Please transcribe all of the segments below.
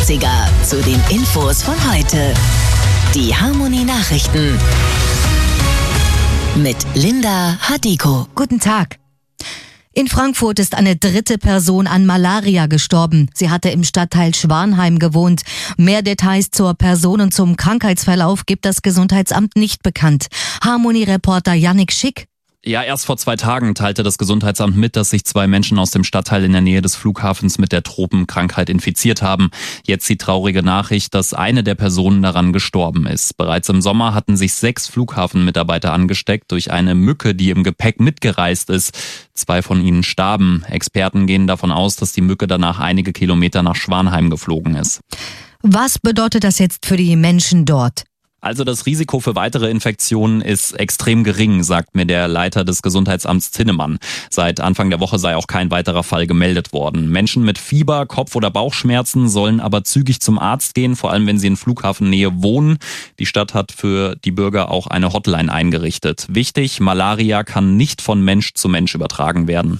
80er zu den Infos von heute. Die Harmony Nachrichten mit Linda Hadiko. Guten Tag. In Frankfurt ist eine dritte Person an Malaria gestorben. Sie hatte im Stadtteil Schwanheim gewohnt. Mehr Details zur Person und zum Krankheitsverlauf gibt das Gesundheitsamt nicht bekannt. Harmony-Reporter Yannick Schick. Ja, erst vor 2 Tagen teilte das Gesundheitsamt mit, dass sich 2 Menschen aus dem Stadtteil in der Nähe des Flughafens mit der Tropenkrankheit infiziert haben. Jetzt die traurige Nachricht, dass eine der Personen daran gestorben ist. Bereits im Sommer hatten sich 6 Flughafenmitarbeiter angesteckt durch eine Mücke, die im Gepäck mitgereist ist. 2 von ihnen starben. Experten gehen davon aus, dass die Mücke danach einige Kilometer nach Schwanheim geflogen ist. Was bedeutet das jetzt für die Menschen dort? Also das Risiko für weitere Infektionen ist extrem gering, sagt mir der Leiter des Gesundheitsamts Zinnemann. Seit Anfang der Woche sei auch kein weiterer Fall gemeldet worden. Menschen mit Fieber, Kopf- oder Bauchschmerzen sollen aber zügig zum Arzt gehen, vor allem wenn sie in Flughafennähe wohnen. Die Stadt hat für die Bürger auch eine Hotline eingerichtet. Wichtig, Malaria kann nicht von Mensch zu Mensch übertragen werden.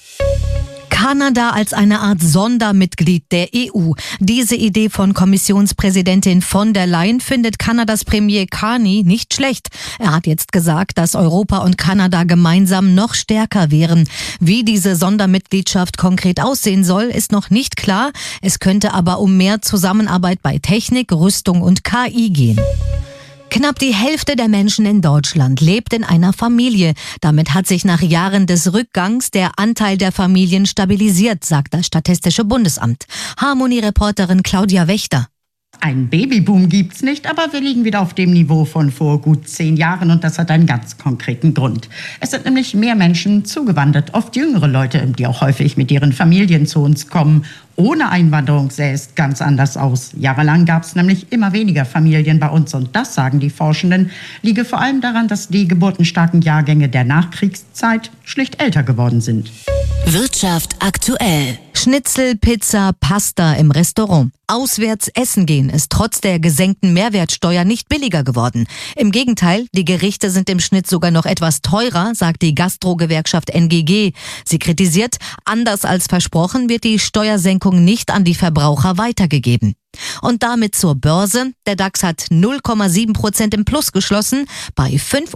Kanada als eine Art Sondermitglied der EU. Diese Idee von Kommissionspräsidentin von der Leyen findet Kanadas Premier Carney nicht schlecht. Er hat jetzt gesagt, dass Europa und Kanada gemeinsam noch stärker wären. Wie diese Sondermitgliedschaft konkret aussehen soll, ist noch nicht klar. Es könnte aber um mehr Zusammenarbeit bei Technik, Rüstung und KI gehen. Knapp die Hälfte der Menschen in Deutschland lebt in einer Familie. Damit hat sich nach Jahren des Rückgangs der Anteil der Familien stabilisiert, sagt das Statistische Bundesamt. Harmony-Reporterin Claudia Wächter. Ein Babyboom gibt's nicht, aber wir liegen wieder auf dem Niveau von vor gut 10 Jahren und das hat einen ganz konkreten Grund. Es sind nämlich mehr Menschen zugewandert, oft jüngere Leute, die auch häufig mit ihren Familien zu uns kommen. Ohne Einwanderung sähe es ganz anders aus. Jahrelang gab es nämlich immer weniger Familien bei uns und das, sagen die Forschenden, liege vor allem daran, dass die geburtenstarken Jahrgänge der Nachkriegszeit schlicht älter geworden sind. Wirtschaft aktuell. Schnitzel, Pizza, Pasta im Restaurant. Auswärts essen gehen ist trotz der gesenkten Mehrwertsteuer nicht billiger geworden. Im Gegenteil, die Gerichte sind im Schnitt sogar noch etwas teurer, sagt die Gastro-Gewerkschaft NGG. Sie kritisiert, anders als versprochen wird die Steuersenkung nicht an die Verbraucher weitergegeben. Und damit zur Börse. Der DAX hat 0,7% im Plus geschlossen bei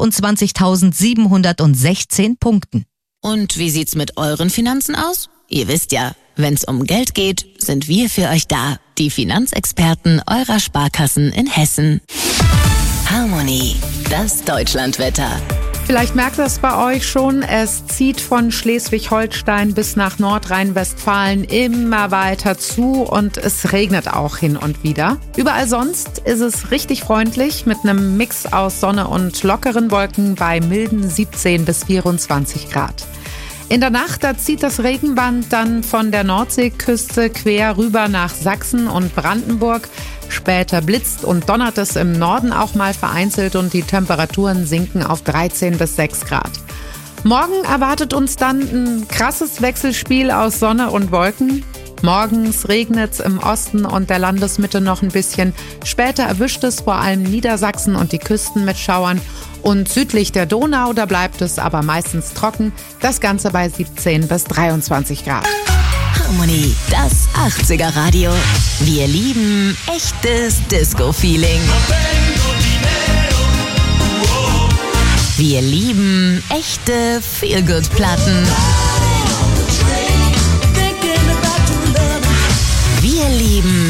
25.716 Punkten. Und wie sieht's mit euren Finanzen aus? Ihr wisst ja, wenn's um Geld geht, sind wir für euch da. Die Finanzexperten eurer Sparkassen in Hessen. Harmony, das Deutschlandwetter. Vielleicht merkt ihr es bei euch schon, es zieht von Schleswig-Holstein bis nach Nordrhein-Westfalen immer weiter zu und es regnet auch hin und wieder. Überall sonst ist es richtig freundlich mit einem Mix aus Sonne und lockeren Wolken bei milden 17 bis 24 Grad. In der Nacht, da zieht das Regenband dann von der Nordseeküste quer rüber nach Sachsen und Brandenburg. Später blitzt und donnert es im Norden auch mal vereinzelt und die Temperaturen sinken auf 13 bis 6 Grad. Morgen erwartet uns dann ein krasses Wechselspiel aus Sonne und Wolken. Morgens regnet es im Osten und der Landesmitte noch ein bisschen. Später erwischt es vor allem Niedersachsen und die Küsten mit Schauern. Und südlich der Donau, da bleibt es aber meistens trocken. Das Ganze bei 17 bis 23 Grad. Harmony, das 80er Radio. Wir lieben echtes Disco-Feeling. Wir lieben echte Feel-Good-Platten. Wir lieben